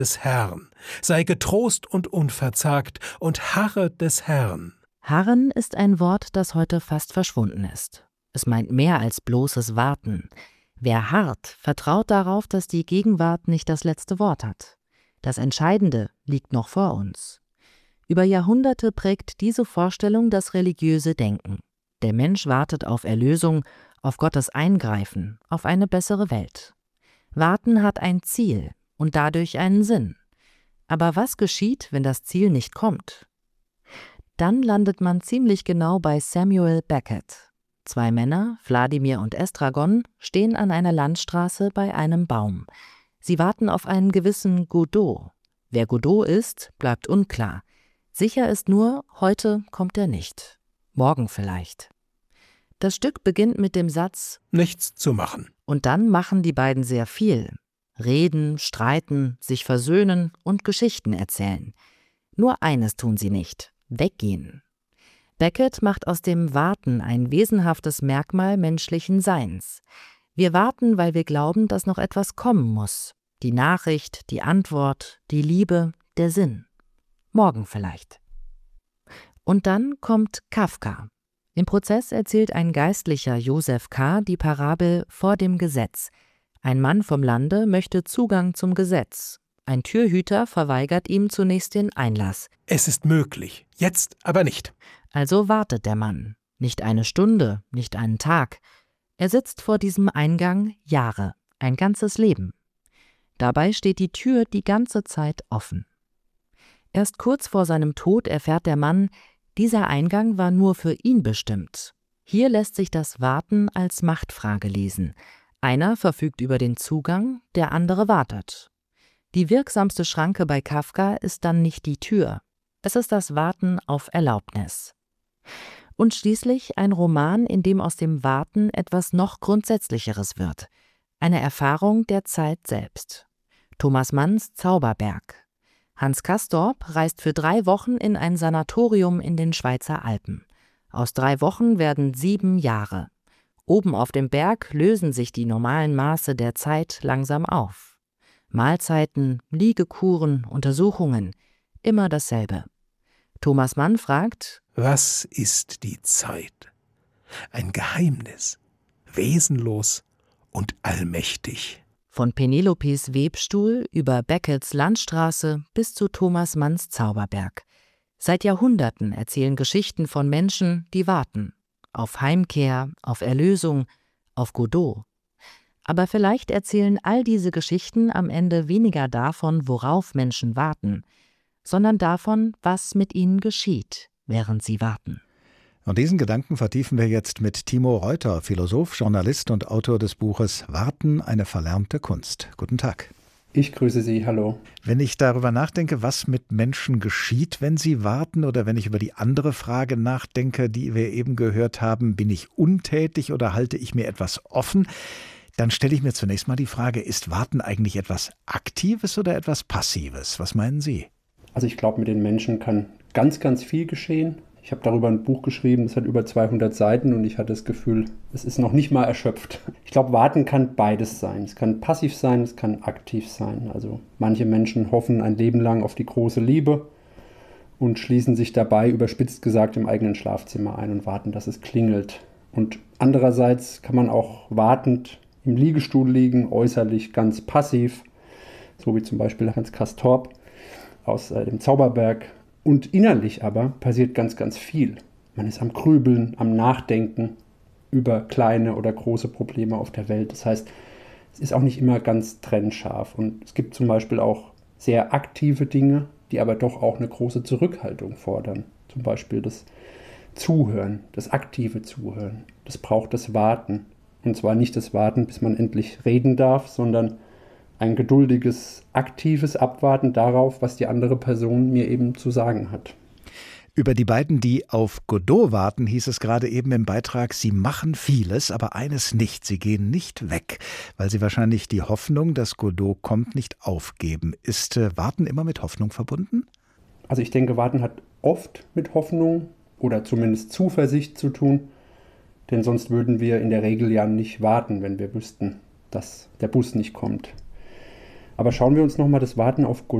des Herrn. Sei getrost und unverzagt und harre des Herrn. Harren ist ein Wort, das heute fast verschwunden ist. Es meint mehr als bloßes Warten. Wer harrt, vertraut darauf, dass die Gegenwart nicht das letzte Wort hat. Das Entscheidende liegt noch vor uns. Über Jahrhunderte prägt diese Vorstellung das religiöse Denken. Der Mensch wartet auf Erlösung, auf Gottes Eingreifen, auf eine bessere Welt. Warten hat ein Ziel und dadurch einen Sinn. Aber was geschieht, wenn das Ziel nicht kommt? Dann landet man ziemlich genau bei Samuel Beckett. 2 Männer, Wladimir und Estragon, stehen an einer Landstraße bei einem Baum. Sie warten auf einen gewissen Godot. Wer Godot ist, bleibt unklar. Sicher ist nur, heute kommt er nicht. Morgen vielleicht. Das Stück beginnt mit dem Satz Nichts zu machen. Und dann machen die beiden sehr viel. Reden, streiten, sich versöhnen und Geschichten erzählen. Nur eines tun sie nicht: weggehen. Beckett macht aus dem Warten ein wesenhaftes Merkmal menschlichen Seins. Wir warten, weil wir glauben, dass noch etwas kommen muss. Die Nachricht, die Antwort, die Liebe, der Sinn. Morgen vielleicht. Und dann kommt Kafka. Im Prozess erzählt ein Geistlicher, Joseph K., die Parabel vor dem Gesetz. Ein Mann vom Lande möchte Zugang zum Gesetz. Ein Türhüter verweigert ihm zunächst den Einlass. Es ist möglich, jetzt aber nicht. Also wartet der Mann. Nicht eine Stunde, nicht einen Tag. Er sitzt vor diesem Eingang Jahre, ein ganzes Leben. Dabei steht die Tür die ganze Zeit offen. Erst kurz vor seinem Tod erfährt der Mann, dieser Eingang war nur für ihn bestimmt. Hier lässt sich das Warten als Machtfrage lesen. Einer verfügt über den Zugang, der andere wartet. Die wirksamste Schranke bei Kafka ist dann nicht die Tür. Es ist das Warten auf Erlaubnis. Und schließlich ein Roman, in dem aus dem Warten etwas noch Grundsätzlicheres wird. Eine Erfahrung der Zeit selbst. Thomas Manns Zauberberg. Hans Castorp reist für 3 Wochen in ein Sanatorium in den Schweizer Alpen. Aus 3 Wochen werden 7 Jahre. Oben auf dem Berg lösen sich die normalen Maße der Zeit langsam auf. Mahlzeiten, Liegekuren, Untersuchungen, immer dasselbe. Thomas Mann fragt: Was ist die Zeit? Ein Geheimnis, wesenlos und allmächtig. Von Penelopes Webstuhl über Becketts Landstraße bis zu Thomas Manns Zauberberg. Seit Jahrhunderten erzählen Geschichten von Menschen, die warten. Auf Heimkehr, auf Erlösung, auf Godot. Aber vielleicht erzählen all diese Geschichten am Ende weniger davon, worauf Menschen warten, sondern davon, was mit ihnen geschieht, während sie warten. Und diesen Gedanken vertiefen wir jetzt mit Timo Reuter, Philosoph, Journalist und Autor des Buches Warten, eine verlernte Kunst. Guten Tag. Ich grüße Sie, hallo. Wenn ich darüber nachdenke, was mit Menschen geschieht, wenn sie warten, oder wenn ich über die andere Frage nachdenke, die wir eben gehört haben, bin ich untätig oder halte ich mir etwas offen, dann stelle ich mir zunächst mal die Frage, ist Warten eigentlich etwas Aktives oder etwas Passives? Was meinen Sie? Also ich glaube, mit den Menschen kann ganz, ganz viel geschehen. Ich habe darüber ein Buch geschrieben, das hat über 200 Seiten und ich hatte das Gefühl, es ist noch nicht mal erschöpft. Ich glaube, Warten kann beides sein. Es kann passiv sein, es kann aktiv sein. Also manche Menschen hoffen ein Leben lang auf die große Liebe und schließen sich dabei, überspitzt gesagt, im eigenen Schlafzimmer ein und warten, dass es klingelt. Und andererseits kann man auch wartend im Liegestuhl liegen, äußerlich ganz passiv, so wie zum Beispiel Hans Castorp aus dem Zauberberg. Und innerlich aber passiert ganz, ganz viel. Man ist am Grübeln, am Nachdenken über kleine oder große Probleme auf der Welt. Das heißt, es ist auch nicht immer ganz trennscharf. Und es gibt zum Beispiel auch sehr aktive Dinge, die aber doch auch eine große Zurückhaltung fordern. Zum Beispiel das Zuhören, das aktive Zuhören. Das braucht das Warten. Und zwar nicht das Warten, bis man endlich reden darf, sondern ein geduldiges, aktives Abwarten darauf, was die andere Person mir eben zu sagen hat. Über die beiden, die auf Godot warten, hieß es gerade eben im Beitrag, sie machen vieles, aber eines nicht. Sie gehen nicht weg, weil sie wahrscheinlich die Hoffnung, dass Godot kommt, nicht aufgeben. Ist Warten immer mit Hoffnung verbunden? Also ich denke, Warten hat oft mit Hoffnung oder zumindest Zuversicht zu tun, denn sonst würden wir in der Regel ja nicht warten, wenn wir wüssten, dass der Bus nicht kommt. Aber schauen wir uns nochmal das Warten auf